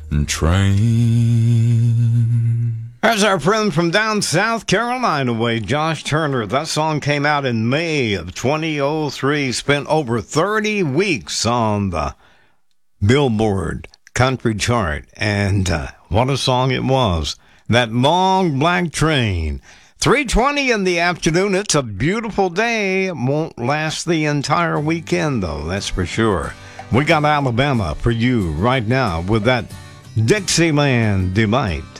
train. There's our friend from down South Carolina way, Josh Turner. That song came out in May of 2003. Spent over 30 weeks on the Billboard country chart. And what a song it was. That Long Black Train. 3:20 in the afternoon. It's a beautiful day. It won't last the entire weekend, though. That's for sure. We got Alabama for you right now with that Dixieland Delight.